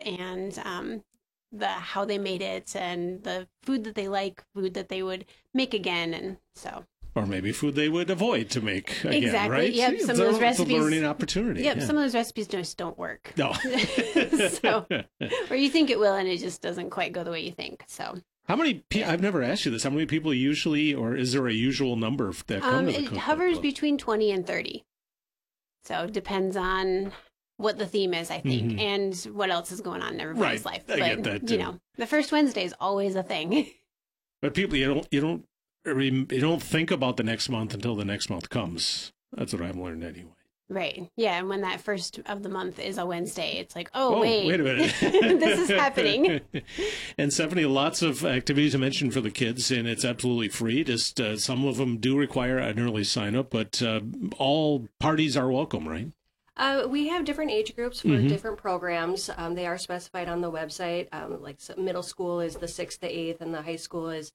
and how they made it and the food that they like, food that they would make again, and so. Or maybe food they would avoid to make again, exactly. right? Yep, some of those recipes. It's a learning opportunity. Yep, some of those recipes just don't work. No. So, or you think it will, and it just doesn't quite go the way you think. So. How many people, I've never asked you this, how many people usually, or is there a usual number that come to the cookbook It hovers club? between 20 and 30. So it depends on what the theme is, I think, and what else is going on in everybody's life. I get that too. The first Wednesday is always a thing. But people, you don't think about the next month until the next month comes. That's what I've learned anyway. Right. Yeah. And when that first of the month is a Wednesday, it's like, wait a minute. this is happening. And Stephanie, lots of activities to mention for the kids, and it's absolutely free. Just some of them do require an early sign up, but all parties are welcome, right? We have different age groups for different programs. They are specified on the website. Middle school is the 6th to 8th, and the high school is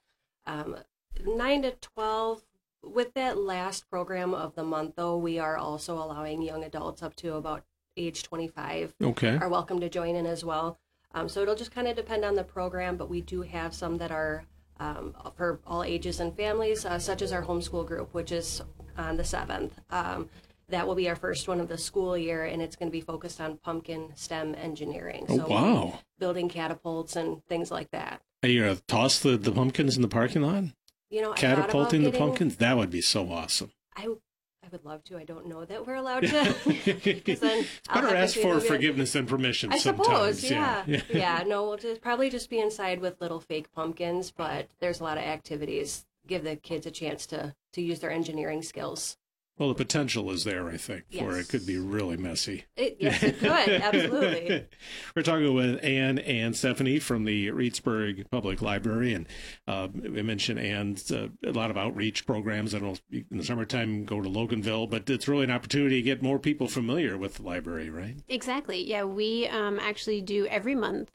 9 to 12. With that last program of the month, though, we are also allowing young adults up to about age 25 are welcome to join in as well. So it'll just kind of depend on the program, but we do have some that are for all ages and families, such as our homeschool group, which is on the 7th. That will be our first one of the school year, and it's going to be focused on pumpkin STEM engineering. Oh, wow. Building catapults and things like that. Are you going to toss the pumpkins in the parking lot? Catapulting the pumpkins? That would be so awesome. I would love to. I don't know that we're allowed to. It's better ask for forgiveness than permission sometimes. Suppose, yeah. No, we'll probably just be inside with little fake pumpkins, but there's a lot of activities. Give the kids a chance to use their engineering skills. Well, the potential is there, I think, for it could be really messy. Yes, it could. Absolutely. We're talking with Ann and Stephanie from the Reedsburg Public Library, and we mentioned Ann's a lot of outreach programs. I don't know, in the summertime go to Loganville, but it's really an opportunity to get more people familiar with the library, right? Exactly. Yeah, we actually do every month.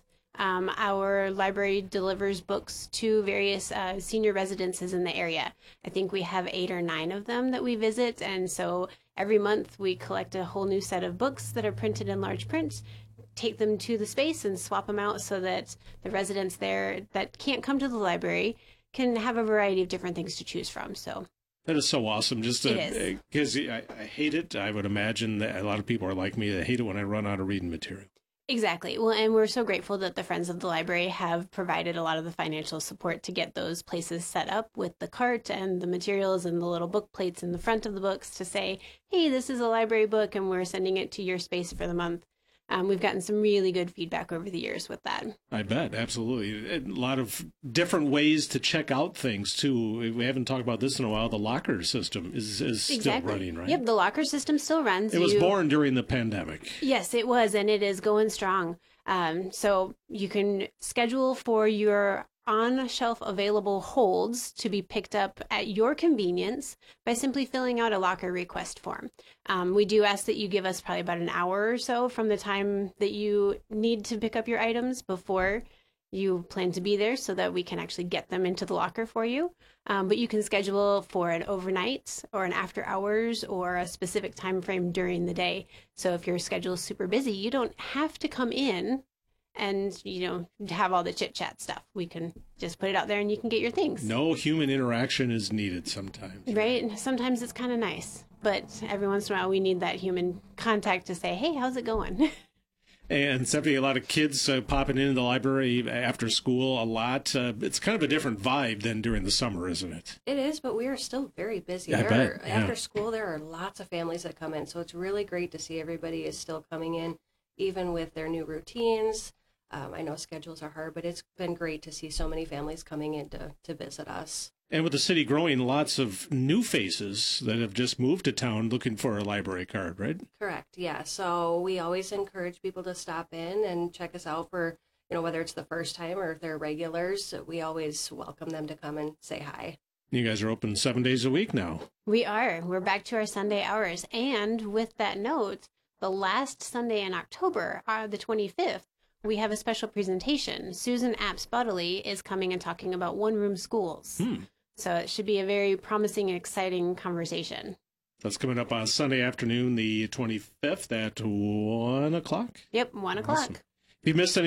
Our library delivers books to various senior residences in the area. I think we have 8 or 9 of them that we visit, and so every month we collect a whole new set of books that are printed in large print, take them to the space and swap them out so that the residents there that can't come to the library can have a variety of different things to choose from. So that is so awesome. Just because I hate it. I would imagine that a lot of people are like me. They hate it when I run out of reading material. Exactly. Well, and we're so grateful that the Friends of the Library have provided a lot of the financial support to get those places set up with the cart and the materials and the little book plates in the front of the books to say, hey, this is a library book and we're sending it to your space for the month. We've gotten some really good feedback over the years with that. I bet. Absolutely. A lot of different ways to check out things, too. We haven't talked about this in a while. The locker system is still running, right? Yep, the locker system still runs. It was born during the pandemic. Yes, it was, and it is going strong. So you can schedule for your on-shelf available holds to be picked up at your convenience by simply filling out a locker request form. We do ask that you give us probably about an hour or so from the time that you need to pick up your items before you plan to be there so that we can actually get them into the locker for you. But you can schedule for an overnight or an after hours or a specific time frame during the day. So if your schedule is super busy, you don't have to come in and, have all the chit-chat stuff. We can just put it out there and you can get your things. No human interaction is needed sometimes. Right? Sometimes it's kind of nice. But every once in a while, we need that human contact to say, hey, how's it going? And Stephanie, a lot of kids popping into the library after school a lot. It's kind of a different vibe than during the summer, isn't it? It is, but we are still very busy. I bet. After school, there are lots of families that come in. So it's really great to see everybody is still coming in, even with their new routines. I know schedules are hard, but it's been great to see so many families coming in to visit us. And with the city growing, lots of new faces that have just moved to town looking for a library card, right? Correct, yeah. So we always encourage people to stop in and check us out for, whether it's the first time or if they're regulars. We always welcome them to come and say hi. You guys are open 7 days a week now. We are. We're back to our Sunday hours. And with that note, the last Sunday in October, the 25th, we have a special presentation. Susan Apps Buddley is coming and talking about one-room schools. So it should be a very promising and exciting conversation. That's coming up on Sunday afternoon, the 25th at 1 o'clock? Yep, 1 o'clock. Awesome. If you missed any